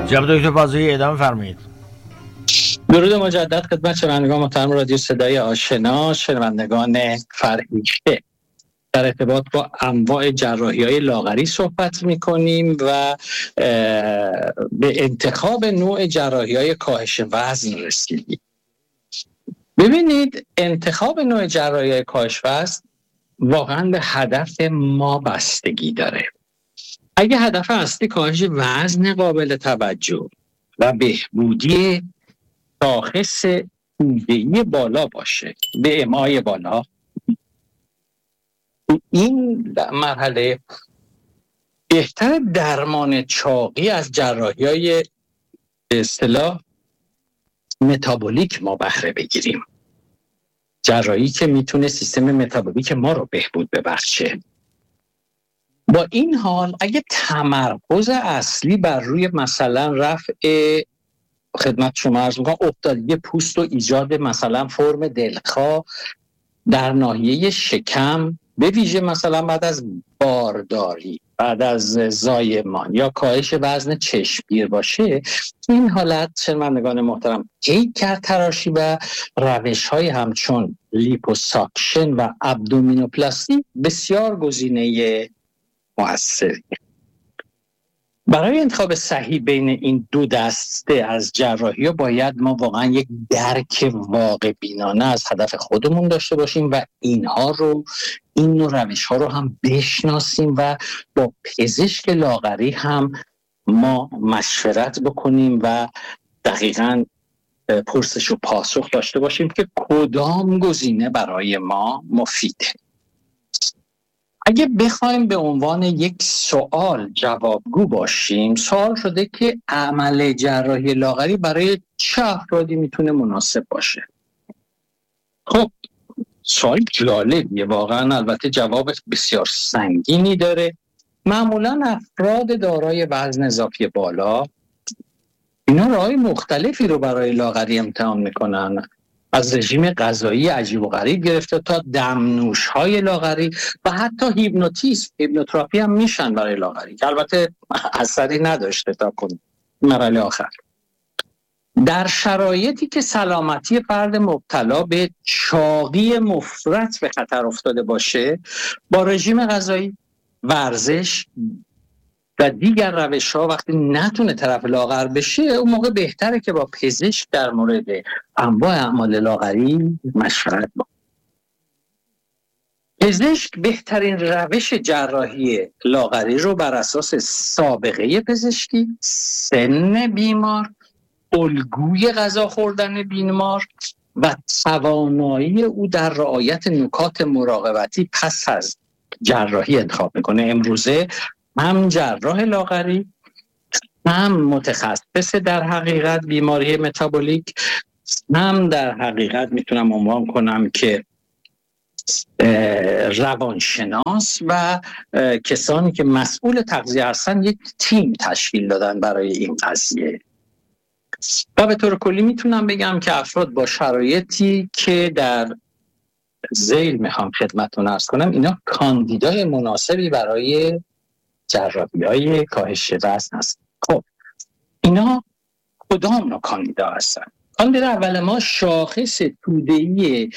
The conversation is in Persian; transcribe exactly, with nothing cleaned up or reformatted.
جناب دکتر پازویی ادامه فرمایید. درود مجدد خدمت شنوندگان محترم رادیو صدای آشنا، شنوندگان فرهیخته. در ارتباط با انواع جراحی‌های لاغری صحبت می‌کنیم و به انتخاب نوع جراحی‌های کاهش وزن رسیدیم. ببینید، انتخاب نوع جراحی‌های کاهش وزن واقعاً به هدف ما بستگی داره. اگه هدف اصلی کاهش وزن قابل توجه و بهبودی شاخص توده‌ای بالا باشه، به ام آی بالا، این مرحله بهتر درمان چاقی از جراحی‌های به اصطلاح متابولیک ما بهره بگیریم. جراحی که میتونه سیستم متابولیک ما رو بهبود ببخشه. با این حال اگه تمرکز اصلی بر روی مثلا رفع خدمت شما عرض می‌کنم افتادگی پوست و ایجاد مثلا فرم دلخواه در ناحیه شکم، به ویژه مثلا بعد از بارداری، بعد از زایمان یا کاهش وزن چشمگیر باشه، این حالت شنوندگان محترم هیکل تراشی و روش‌های همچون لیپوساکشن و ابدومینوپلاستی بسیار گزینه مؤثری. برای انتخاب صحیح بین این دو دسته از جراحی باید ما واقعا یک درک واقع بینانه از هدف خودمون داشته باشیم و اینها رو این نوع روش ها رو هم بشناسیم و با پزشک لاغری هم ما مشورت بکنیم و دقیقاً پرسش و پاسخ داشته باشیم که کدام گزینه برای ما مفیده. اگه بخوایم به عنوان یک سوال جوابگو باشیم، سوال شده که عمل جراحی لاغری برای چه افرادی میتونه مناسب باشه؟ خب سوال جالبیه واقعا، البته جواب بسیار سنگینی داره. معمولا افراد دارای وزن اضافی بالا اینا راههای مختلفی رو برای لاغری امتحان میکنن، از رژیم غذایی عجیب و غریب گرفته تا دمنوش‌های لاغری و حتی هیپنوتیزم، هیپنوتراپی هم میشن برای لاغری که البته اثری نداشته تا کنون مرحله آخر. در شرایطی که سلامتی فرد مبتلا به چاقی مفرط به خطر افتاده باشه، با رژیم غذایی، ورزش و دیگر روش‌ها وقتی نتونه طرف لاغر بشه، اون موقع بهتره که با پزشک در مورد انواع اعمال لاغری مشورت بکنه. پزشک بهترین روش جراحی لاغری رو بر اساس سابقه پزشکی، سن بیمار، الگوی غذا خوردن بیمار و توانایی او در رعایت نکات مراقبتی پس از جراحی انتخاب میکنه. امروزه هم جراح لاغری، هم متخصص در حقیقت بیماری متابولیک، هم در حقیقت میتونم عنوان کنم که روانشناس و کسانی که مسئول تغذیه هستن یک تیم تشکیل دادن برای این قضیه. و به طور کلی میتونم بگم که افراد با شرایطی که در ذیل میخوام خدمتتون عرض کنم، اینا کاندیدای مناسبی برای جراحی‌های کاهش وزن هست. خب اینا کدام نوع کاندیدا هستن؟ کاندیدا اول ما شاخص توده‌ای